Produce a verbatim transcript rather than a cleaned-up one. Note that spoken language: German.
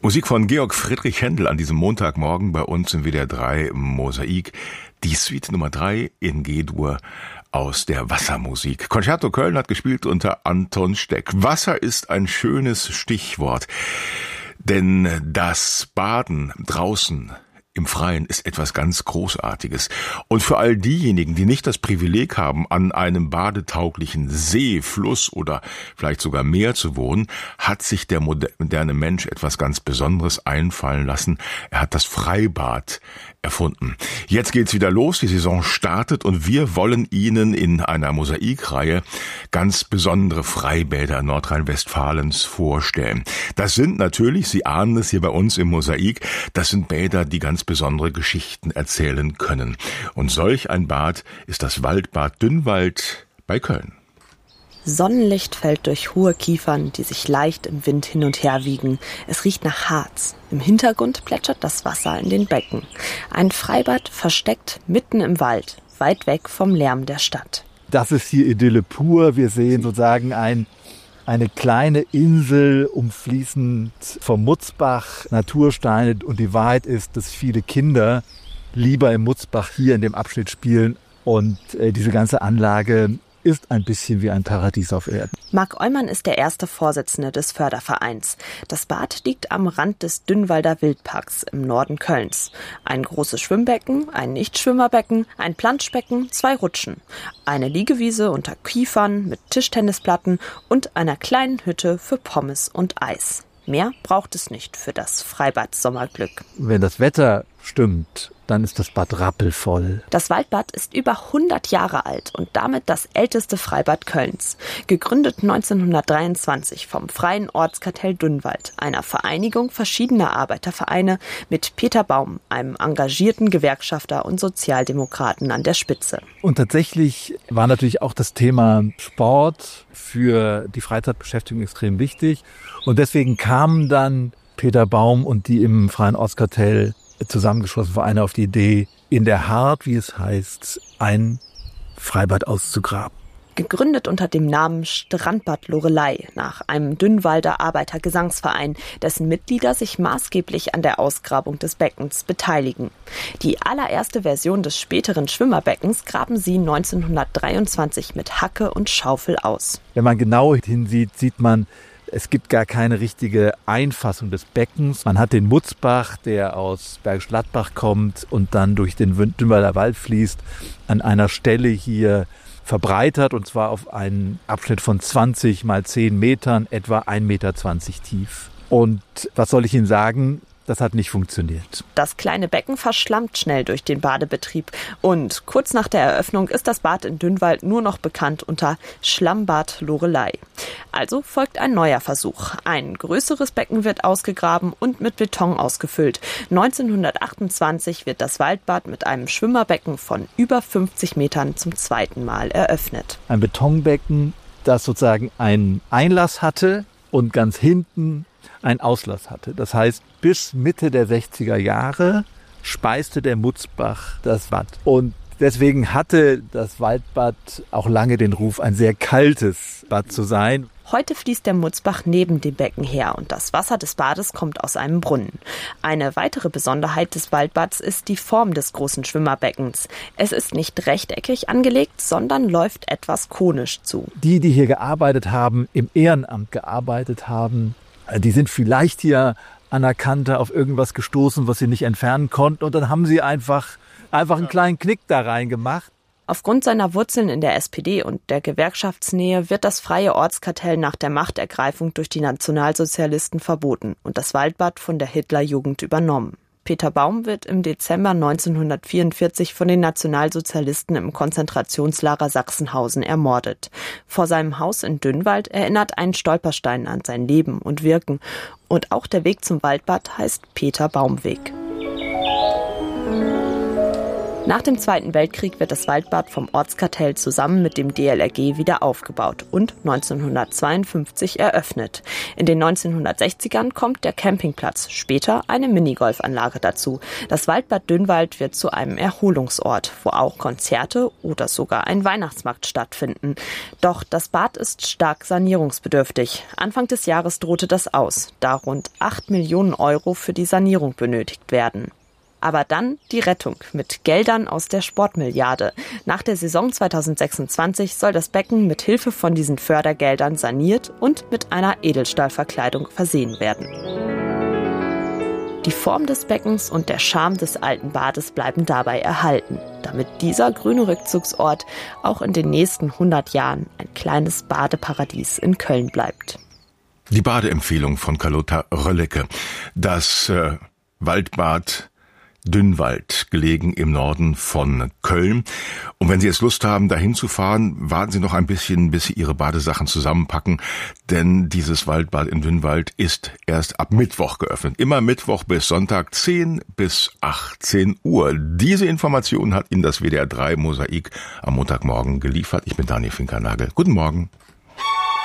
Musik von Georg Friedrich Händel an diesem Montagmorgen bei uns im W D R drei Mosaik. Die Suite Nummer drei in G-Dur aus der Wassermusik. Concerto Köln hat gespielt unter Anton Steck. Wasser ist ein schönes Stichwort, denn das Baden draußen im Freien ist etwas ganz Großartiges. Und für all diejenigen, die nicht das Privileg haben, an einem badetauglichen See, Fluss oder vielleicht sogar Meer zu wohnen, hat sich der moderne Mensch etwas ganz Besonderes einfallen lassen. Er hat das Freibad erfunden. Jetzt geht's wieder los, die Saison startet und wir wollen Ihnen in einer Mosaikreihe ganz besondere Freibäder Nordrhein-Westfalens vorstellen. Das sind natürlich, Sie ahnen es hier bei uns im Mosaik, das sind Bäder, die ganz besondere Geschichten erzählen können. Und solch ein Bad ist das Waldbad Dünnwald bei Köln. Sonnenlicht fällt durch hohe Kiefern, die sich leicht im Wind hin und her wiegen. Es riecht nach Harz. Im Hintergrund plätschert das Wasser in den Becken. Ein Freibad versteckt mitten im Wald, weit weg vom Lärm der Stadt. Das ist hier Idylle pur. Wir sehen sozusagen ein, eine kleine Insel, umfließend vom Mutzbach, Natursteine. Und die Wahrheit ist, dass viele Kinder lieber im Mutzbach hier in dem Abschnitt spielen. Und äh, diese ganze Anlage ist ein bisschen wie ein Paradies auf Erden. Marc Eumann ist der erste Vorsitzende des Fördervereins. Das Bad liegt am Rand des Dünnwalder Wildparks im Norden Kölns. Ein großes Schwimmbecken, ein Nichtschwimmerbecken, ein Planschbecken, zwei Rutschen. Eine Liegewiese unter Kiefern mit Tischtennisplatten und einer kleinen Hütte für Pommes und Eis. Mehr braucht es nicht für das Freibad Sommerglück. Wenn das Wetter stimmt, dann ist das Bad rappelvoll. Das Waldbad ist über hundert Jahre alt und damit das älteste Freibad Kölns. Gegründet neunzehnhundertdreiundzwanzig vom Freien Ortskartell Dünnwald, einer Vereinigung verschiedener Arbeitervereine mit Peter Baum, einem engagierten Gewerkschafter und Sozialdemokraten an der Spitze. Und tatsächlich war natürlich auch das Thema Sport für die Freizeitbeschäftigung extrem wichtig. Und deswegen kamen dann Peter Baum und die im Freien Ortskartell zusammengeschlossenen Vereine auf die Idee, in der Hart, wie es heißt, ein Freibad auszugraben. Gegründet unter dem Namen Strandbad Loreley nach einem Dünnwalder Arbeitergesangsverein, dessen Mitglieder sich maßgeblich an der Ausgrabung des Beckens beteiligen. Die allererste Version des späteren Schwimmerbeckens graben sie neunzehnhundertdreiundzwanzig mit Hacke und Schaufel aus. Wenn man genau hinsieht, sieht man, es gibt gar keine richtige Einfassung des Beckens. Man hat den Mutzbach, der aus Bergisch Gladbach kommt und dann durch den Dünnwalder Wald fließt, an einer Stelle hier verbreitert, und zwar auf einen Abschnitt von zwanzig mal zehn Metern, etwa ein Meter zwanzig tief. Und was soll ich Ihnen sagen? Das hat nicht funktioniert. Das kleine Becken verschlammt schnell durch den Badebetrieb. Und kurz nach der Eröffnung ist das Bad in Dünnwald nur noch bekannt unter Schlammbad Loreley. Also folgt ein neuer Versuch. Ein größeres Becken wird ausgegraben und mit Beton ausgefüllt. neunzehnhundertachtundzwanzig wird das Waldbad mit einem Schwimmerbecken von über fünfzig Metern zum zweiten Mal eröffnet. Ein Betonbecken, das sozusagen einen Einlass hatte und ganz hinten einen Auslass hatte. Das heißt, bis Mitte der sechziger Jahre speiste der Mutzbach das Bad. Und deswegen hatte das Waldbad auch lange den Ruf, ein sehr kaltes Bad zu sein. Heute fließt der Mutzbach neben dem Becken her und das Wasser des Bades kommt aus einem Brunnen. Eine weitere Besonderheit des Waldbads ist die Form des großen Schwimmerbeckens. Es ist nicht rechteckig angelegt, sondern läuft etwas konisch zu. Die, die hier gearbeitet haben, im Ehrenamt gearbeitet haben, die sind vielleicht hier anerkannter auf irgendwas gestoßen, was sie nicht entfernen konnten. Und dann haben sie einfach, einfach einen kleinen Knick da reingemacht. Aufgrund seiner Wurzeln in der S P D und der Gewerkschaftsnähe wird das Freie Ortskartell nach der Machtergreifung durch die Nationalsozialisten verboten und das Waldbad von der Hitlerjugend übernommen. Peter Baum wird im Dezember neunzehnhundertvierundvierzig von den Nationalsozialisten im Konzentrationslager Sachsenhausen ermordet. Vor seinem Haus in Dünnwald erinnert ein Stolperstein an sein Leben und Wirken. Und auch der Weg zum Waldbad heißt Peter Baum Weg. Nach dem Zweiten Weltkrieg wird das Waldbad vom Ortskartell zusammen mit dem D L R G wieder aufgebaut und neunzehnhundertzweiundfünfzig eröffnet. In den neunzehnhundertsechzigern kommt der Campingplatz, später eine Minigolfanlage dazu. Das Waldbad Dünnwald wird zu einem Erholungsort, wo auch Konzerte oder sogar ein Weihnachtsmarkt stattfinden. Doch das Bad ist stark sanierungsbedürftig. Anfang des Jahres drohte das aus, da rund acht Millionen Euro für die Sanierung benötigt werden. Aber dann die Rettung mit Geldern aus der Sportmilliarde. Nach der Saison zweitausendsechsundzwanzig soll das Becken mit Hilfe von diesen Fördergeldern saniert und mit einer Edelstahlverkleidung versehen werden. Die Form des Beckens und der Charme des alten Bades bleiben dabei erhalten, damit dieser grüne Rückzugsort auch in den nächsten hundert Jahren ein kleines Badeparadies in Köln bleibt. Die Badeempfehlung von Carlotta Röllecke. Das äh, Waldbad Dünnwald, gelegen im Norden von Köln. Und wenn Sie jetzt Lust haben, dahin zu fahren, warten Sie noch ein bisschen, bis Sie Ihre Badesachen zusammenpacken, denn dieses Waldbad in Dünnwald ist erst ab Mittwoch geöffnet. Immer Mittwoch bis Sonntag, zehn bis achtzehn Uhr. Diese Information hat Ihnen das W D R drei Mosaik am Montagmorgen geliefert. Ich bin Daniel Finkernagel. Guten Morgen.